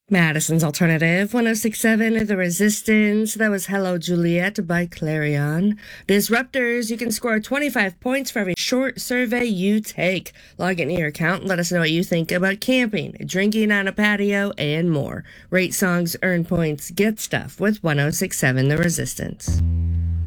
Madison's Alternative 1067, The Resistance. That was Hello Juliet by Clarion. Disruptors, you can score 25 points for every short survey you take. Log into your account and let us know what you think about camping, drinking on a patio, and more. Rate songs, earn points, get stuff with 1067 The Resistance.